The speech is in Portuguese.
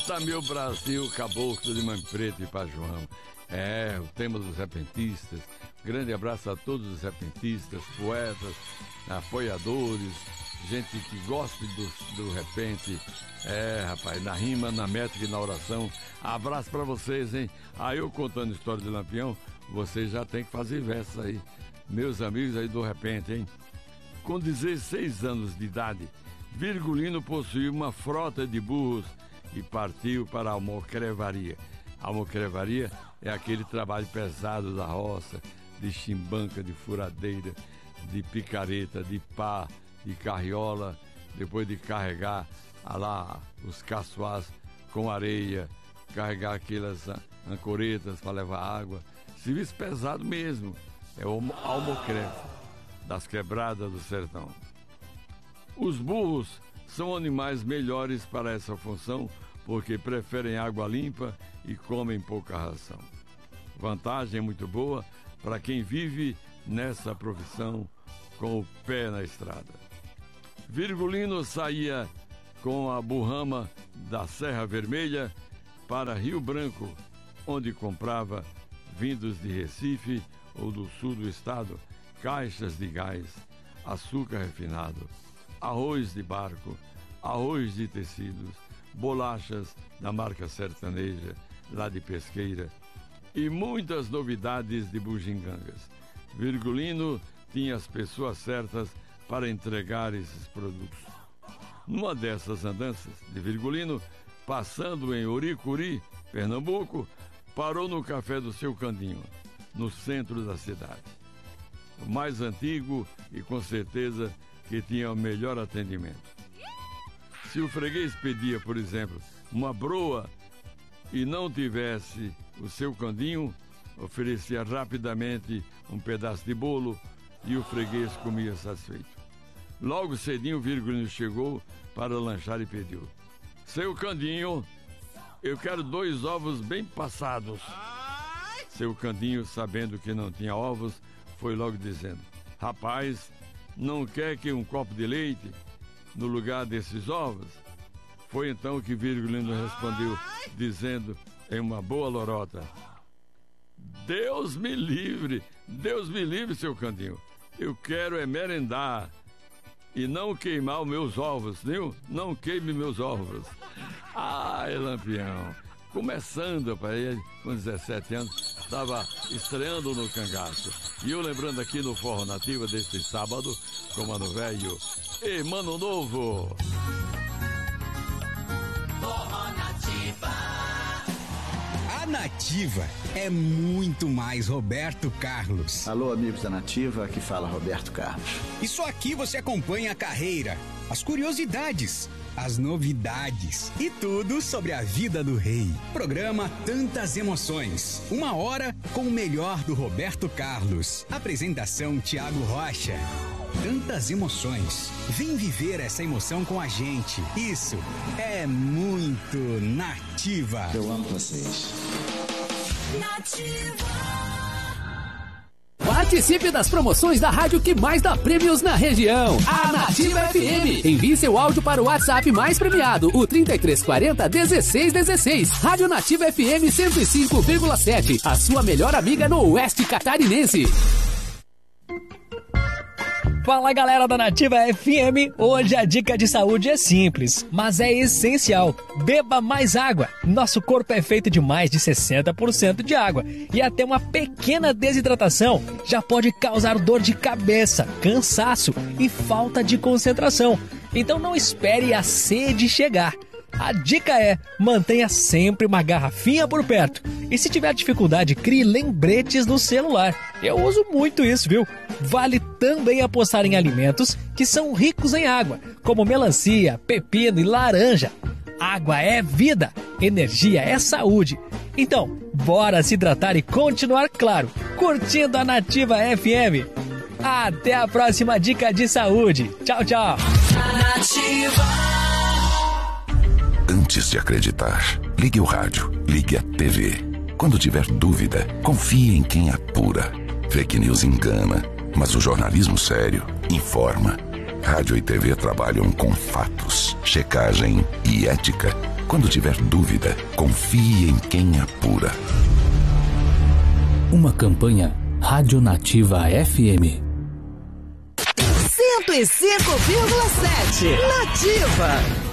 Canta meu Brasil, caboclo de Mãe Preta e Pajuão. É, o tema dos repentistas. Grande abraço a todos os repentistas, poetas, apoiadores, gente que gosta do repente. É, rapaz, na rima, na métrica e na oração. Abraço pra vocês, hein? Aí eu contando história de Lampião, vocês já tem que fazer versos aí. Meus amigos aí do repente, hein? Com 16 anos de idade, Virgulino possuía uma frota de burros e partiu para a almocrevaria. A almocrevaria é aquele trabalho pesado da roça, de chimbanca, de furadeira, de picareta, de pá, de carriola, depois de carregar lá os caçoás com areia, carregar aquelas ancoretas para levar água. Serviço pesado mesmo, é o almocreve das quebradas do sertão. Os burros são animais melhores para essa função porque preferem água limpa e comem pouca ração. Vantagem muito boa para quem vive nessa profissão com o pé na estrada. Virgulino saía com a burrama da Serra Vermelha para Rio Branco, onde comprava, vindos de Recife ou do sul do estado, caixas de gás, açúcar refinado, arroz de barco, arroz de tecidos, bolachas da marca sertaneja, lá de Pesqueira, e muitas novidades de bugigangas. Virgulino tinha as pessoas certas para entregar esses produtos. Numa dessas andanças de Virgulino, passando em Oricuri, Pernambuco, parou no café do seu Candinho, no centro da cidade. O mais antigo e com certeza que tinha o melhor atendimento. Se o freguês pedia, por exemplo, uma broa e não tivesse o seu Candinho, oferecia rapidamente um pedaço de bolo e o freguês comia satisfeito. Logo cedinho o Virgulino chegou para lanchar e pediu: seu Candinho, eu quero 2 ovos bem passados. Seu Candinho, sabendo que não tinha ovos, foi logo dizendo: rapaz, não quer que um copo de leite no lugar desses ovos? Foi então que Virgulino respondeu, dizendo em uma boa lorota: Deus me livre, seu Candinho. Eu quero é merendar e não queimar os meus ovos, viu? Não queime meus ovos. Ai, Lampião, começando, rapaz, com 17 anos, estava estreando no cangaço. E eu lembrando aqui no Forró Nativa deste sábado, com o Mano Velho e Mano Novo. Forró Nativa. A Nativa é muito mais Roberto Carlos. Alô, amigos da Nativa, aqui fala Roberto Carlos. Isso aqui você acompanha a carreira, as curiosidades, as novidades e tudo sobre a vida do rei. Programa Tantas Emoções. 1 hora com o melhor do Roberto Carlos. Apresentação Tiago Rocha. Tantas emoções. Vem viver essa emoção com a gente. Isso é muito Nativa. Eu amo vocês. Nativa. Participe das promoções da rádio que mais dá prêmios na região. A Nativa FM. Envie seu áudio para o WhatsApp mais premiado, o 3340-1616. Rádio Nativa FM 105,7. A sua melhor amiga no Oeste Catarinense. Fala, galera da Nativa FM, hoje a dica de saúde é simples, mas é essencial. Beba mais água. Nosso corpo é feito de mais de 60% de água e até uma pequena desidratação já pode causar dor de cabeça, cansaço e falta de concentração. Então não espere a sede chegar. A dica é, mantenha sempre uma garrafinha por perto. E se tiver dificuldade, crie lembretes no celular. Eu uso muito isso, viu? Vale também apostar em alimentos que são ricos em água, como melancia, pepino e laranja. Água é vida, energia é saúde. Então, bora se hidratar e continuar, claro, curtindo a Nativa FM. Até a próxima dica de saúde. Tchau, tchau. Nativa. Antes de acreditar, ligue o rádio, ligue a TV. Quando tiver dúvida, confie em quem apura. Fake news engana, mas o jornalismo sério informa. Rádio e TV trabalham com fatos, checagem e ética. Quando tiver dúvida, confie em quem apura. Uma campanha Rádio Nativa FM. 105,7 Nativa.